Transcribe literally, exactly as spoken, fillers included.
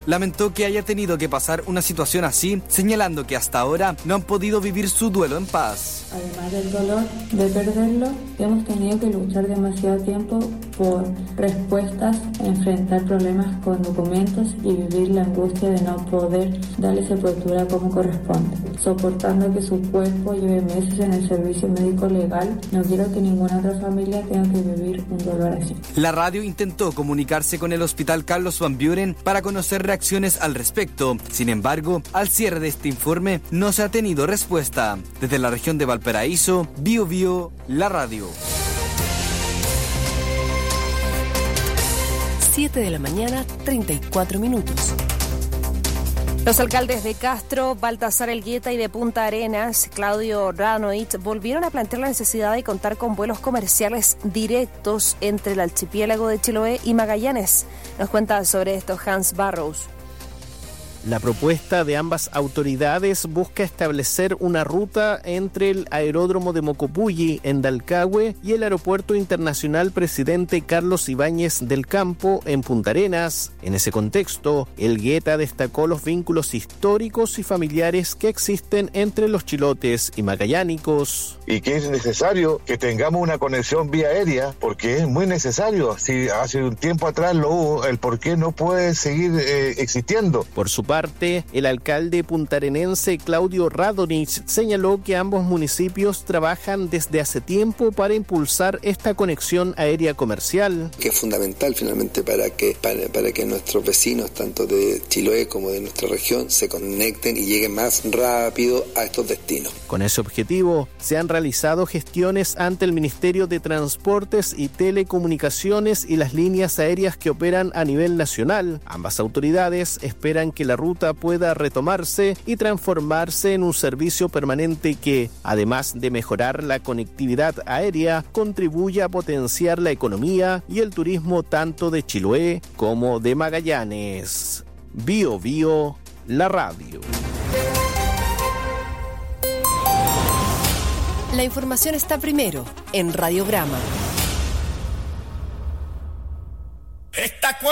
lamentó que haya tenido que pasar una situación así, señalando que hasta ahora no han podido vivir su duelo en paz. Además del dolor de perderlo, hemos tenido que luchar demasiado tiempo por respuestas, enfrentar problemas con documentos y vivir la angustia de no poder darle sepultura como corresponde. Soportando que su cuerpo lleve meses en el servicio médico legal, no quiero que ninguna otra familia tenga que vivir un dolor así. La radio intentó comunicarse con el Hospital Carlos Van Buren para conocer reacciones al respecto. Sin embargo, al cierre de este informe no se ha tenido respuesta. Desde la región de Valparaíso, Bio Bio, la radio. siete de la mañana, treinta y cuatro minutos. Los alcaldes de Castro, Baltasar Elgueta y de Punta Arenas, Claudio Radonich, volvieron a plantear la necesidad de contar con vuelos comerciales directos entre el archipiélago de Chiloé y Magallanes. Nos cuenta sobre esto Hans Barrows. La propuesta de ambas autoridades busca establecer una ruta entre el aeródromo de Mocopulli en Dalcahue y el aeropuerto internacional Presidente Carlos Ibáñez del Campo en Punta Arenas. En ese contexto, Elgueta destacó los vínculos históricos y familiares que existen entre los chilotes y magallánicos. Y que es necesario que tengamos una conexión vía aérea, porque es muy necesario. Si hace un tiempo atrás lo hubo, el por qué no puede seguir eh, existiendo. Por su parte, el alcalde puntarenense Claudio Radonich señaló que ambos municipios trabajan desde hace tiempo para impulsar esta conexión aérea comercial. Que es fundamental finalmente para que, para, para que nuestros vecinos, tanto de Chiloé como de nuestra región, se conecten y lleguen más rápido a estos destinos. Con ese objetivo, se han realizado gestiones ante el Ministerio de Transportes y Telecomunicaciones y las líneas aéreas que operan a nivel nacional. Ambas autoridades esperan que la ruta pueda retomarse y transformarse en un servicio permanente que, además de mejorar la conectividad aérea, contribuya a potenciar la economía y el turismo tanto de Chiloé como de Magallanes. Bio Bio, la radio. La información está primero en Radiograma.